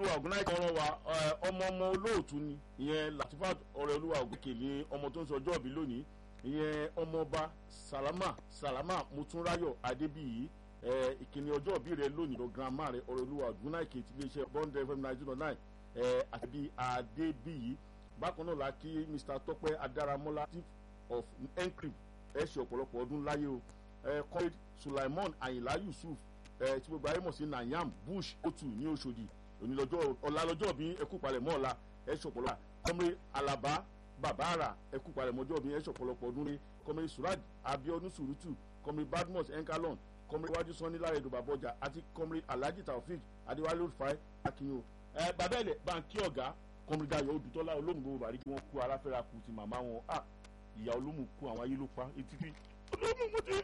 Ọ̀rẹ́olúwa Ògúnnáìkè ọ̀rọ̀ wa ọmọ olóòtú ni ìyẹn Latifat Ọ̀rẹ́olúwa Ògúnnáìkè ní ọmọ tó ń sọ ọjọ́ ìbí lónìí ìyẹn ọmọọba Salama Motúnráyọ̀ Adébíyì ìkíni ọjọ́ ìbí rẹ lónìí lọ grandma rẹ Ọ̀rẹ́olúwa Ògúnnáìkè ti iléeṣẹ́ Bond FM 1909 àti Adébíyì bákan náà la kí Mr. Tọ́pẹ́ Adáramọ́lá chief of encrypt ẹ ṣe ọ̀pọ̀lọpọ̀ ọdún láyé o comrade Sulaimon Ayinla Yusuf tí gbogbo ayé mọ̀ sí Nayam Bush otu ní Òṣòdì ọ̀la lọ́jọ́ bí ẹkú palẹ̀mọ́ ọ̀la ẹ ṣe ọ̀pọ̀lọpọ̀ comrade Alaba Babara ẹkú palẹ̀mọ́ ọjọ́ bí ẹ ṣe ọ̀pọ̀lọpọ̀ ọdún ní comrade Suraj Abiodun Surutu comrade Badmus Enkalon comrade Wájú Sanni Láre Dòbàbọ̀jà àti comrade Alhaji Taofik Adéwálé Olùfàì Akínyo bàbá ẹ̀lẹ̀ báńkì ọ̀gá comrade Ayọ̀ Odùtọ́lá Olómùgbò bàrí kí wọ́n kú aláfẹ́ra kù ti màmá wọn ìyá olómù kú àwọn ayé ló pa etí fi olómù mo ti